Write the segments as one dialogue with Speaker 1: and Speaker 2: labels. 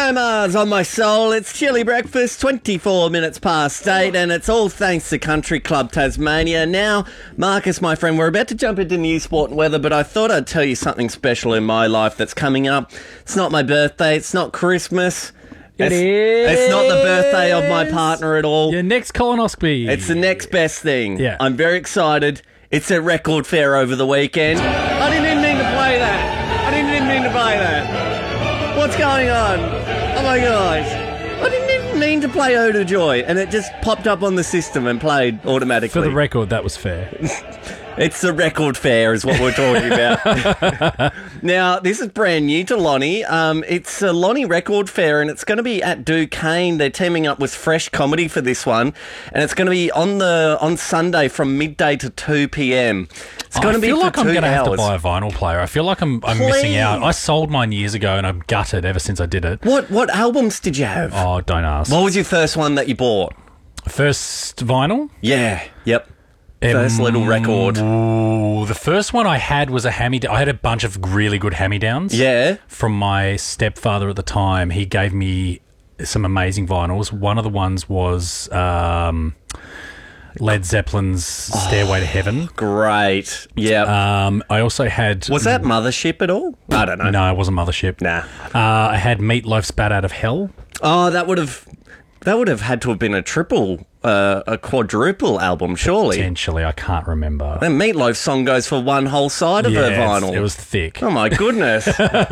Speaker 1: No Mars on my soul. It's chilly breakfast, 24 minutes past 8, and it's all thanks to Country Club Tasmania. Now, Marcus, my friend, we're about to jump into news, sport and weather, but I thought I'd tell you something special in my life that's coming up. It's not my birthday. It's not Christmas. It's not the birthday of my partner at all.
Speaker 2: Your next colonoscopy.
Speaker 1: It's the next best thing.
Speaker 2: Yeah.
Speaker 1: I'm very excited. It's a record fair over the weekend. I didn't even mean to play that. What's going on? Oh my gosh. I didn't even mean to play Ode of Joy, and it just popped up on the system and played automatically.
Speaker 2: For the record, that was fair.
Speaker 1: It's the record fair is what we're talking about. Now, this is brand new to Lonnie. It's a Lonnie record fair, and it's going to be at Duquesne. They're teaming up with Fresh Comedy for this one, and it's going to be on Sunday from midday to 2 p.m. It's going to be for 2 hours.
Speaker 2: I feel like I'm going to have to buy a vinyl player. I feel like I'm missing out. I sold mine years ago, and I'm gutted ever since I did it.
Speaker 1: What albums did you have?
Speaker 2: Oh, don't ask.
Speaker 1: What was your first one that you bought?
Speaker 2: First vinyl?
Speaker 1: Yeah. Yep. First little record.
Speaker 2: Ooh, the first one I had was a hand-me-down. I had a bunch of really good hand-me-downs.
Speaker 1: Yeah.
Speaker 2: From my stepfather at the time. He gave me some amazing vinyls. One of the ones was Led Zeppelin's Stairway to Heaven.
Speaker 1: Great. Yeah.
Speaker 2: I also had...
Speaker 1: Was that Mothership at all? I don't know.
Speaker 2: No, it wasn't Mothership.
Speaker 1: Nah.
Speaker 2: I had Meatloaf's Bat Out of Hell.
Speaker 1: Oh, that would have had to have been a quadruple album, surely.
Speaker 2: Potentially, I can't remember.
Speaker 1: That Meatloaf song goes for one whole side of her vinyl.
Speaker 2: It was thick.
Speaker 1: Oh, my goodness.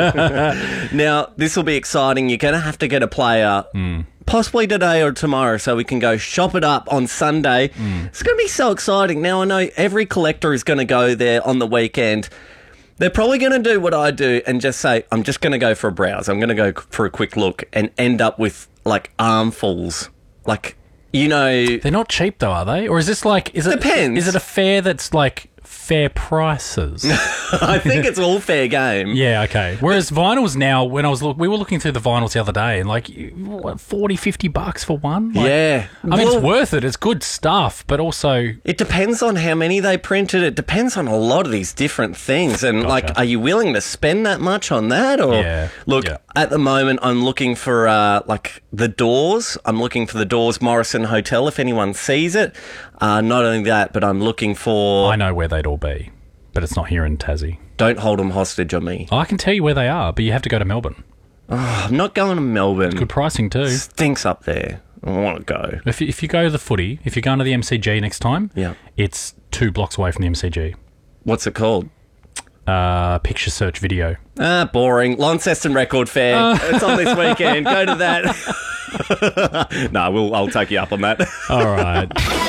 Speaker 1: Now, this will be exciting. You're going to have to get a player possibly today or tomorrow so we can go shop it up on Sunday. It's going to be so exciting. Now, I know every collector is going to go there on the weekend. They're probably going to do what I do and just say, I'm just going to go for a browse. I'm going to go for a quick look and end up with, like, armfuls. Like, you know...
Speaker 2: They're not cheap, though, are they? Or is this like...
Speaker 1: Depends.
Speaker 2: Is it a fair that's, like, fair prices?
Speaker 1: I think it's all fair game.
Speaker 2: Yeah, okay. Whereas vinyls now, when we were looking through the vinyls the other day, and like, what, $40-$50 for one? Like,
Speaker 1: yeah.
Speaker 2: I mean, it's worth it. It's good stuff, but also...
Speaker 1: It depends on how many they printed. It depends on a lot of these different things. And, like, are you willing to spend that much on that? Or at the moment, I'm looking for, like, The Doors. I'm looking for The Doors Morrison Hotel, if anyone sees it. Not only that, but I'm looking for...
Speaker 2: I know where they'd all be, but it's not here in Tassie.
Speaker 1: Don't hold them hostage on me.
Speaker 2: I can tell you where they are, but you have to go to Melbourne.
Speaker 1: Oh, I'm not going to Melbourne.
Speaker 2: It's good pricing too.
Speaker 1: Stinks up there. I want to go.
Speaker 2: If you go to the footy, if you're going to the MCG next time, it's 2 blocks away from the MCG.
Speaker 1: What's it called?
Speaker 2: Picture Search Video.
Speaker 1: Boring. Launceston Record Fair. It's on this weekend. Go to that. No, I'll take you up on that.
Speaker 2: All right.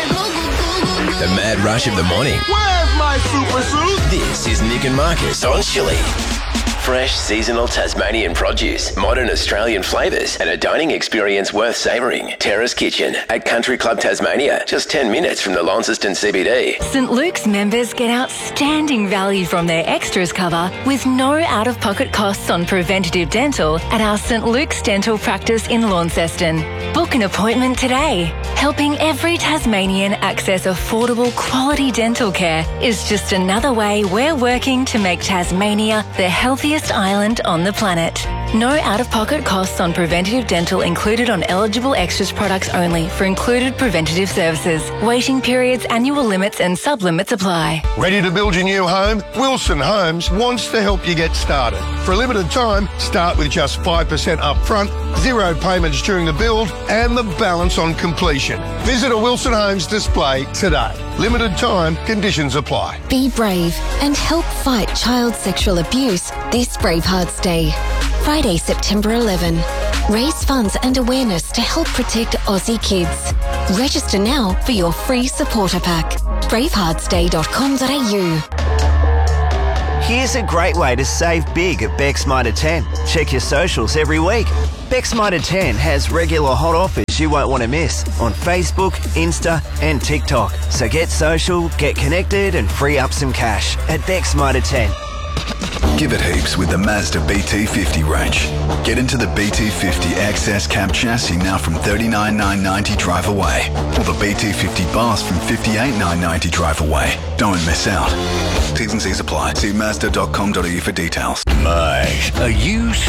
Speaker 3: The mad rush of the morning.
Speaker 4: Where's my super suit?
Speaker 3: This is Nick and Marcus on Chili. Fresh, seasonal Tasmanian produce, modern Australian flavours, and a dining experience worth savouring. Terrace Kitchen at Country Club Tasmania, just 10 minutes from the Launceston CBD.
Speaker 5: St Luke's members get outstanding value from their extras cover with no out-of-pocket costs on preventative dental at our St Luke's Dental Practice in Launceston. Book an appointment today. Helping every Tasmanian access affordable, quality dental care is just another way we're working to make Tasmania the healthiest island on the planet. No out-of-pocket costs on preventative dental included on eligible extras products only for included preventative services. Waiting periods, annual limits and sub-limits apply.
Speaker 4: Ready to build your new home? Wilson Homes wants to help you get started. For a limited time, start with just 5% up front, 0 payments during the build, and the balance on completion. Visit a Wilson Homes display today. Limited time, conditions apply.
Speaker 6: Be brave and help fight child sexual abuse this Bravehearts Day. Friday, September 11. Raise funds and awareness to help protect Aussie kids. Register now for your free supporter pack. braveheartsday.com.au.
Speaker 7: Here's a great way to save big at Beck's Mitre 10. Check your socials every week. Beck's Mitre 10 has regular hot offers you won't want to miss on Facebook, Insta and TikTok. So get social, get connected and free up some cash at Beck's Mitre 10.
Speaker 8: Give it heaps with the Mazda BT50 range. Get into the BT50 XS cab chassis now from $39,990 drive away, or the BT50 Bass from $58,990 drive away. Don't miss out. T's and C's apply. See Mazda.com.au for details.
Speaker 3: Mate, are you